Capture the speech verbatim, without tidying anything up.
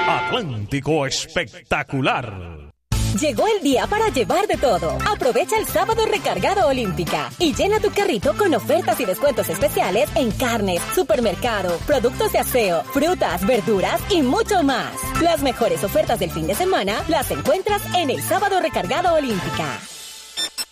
Atlántico Espectacular. Llegó el día para llevar de todo. Aprovecha el sábado recargado Olímpica y llena tu carrito con ofertas y descuentos especiales en carnes, supermercado, productos de aseo, frutas, verduras y mucho más. Las mejores ofertas del fin de semana las encuentras en el sábado recargado Olímpica.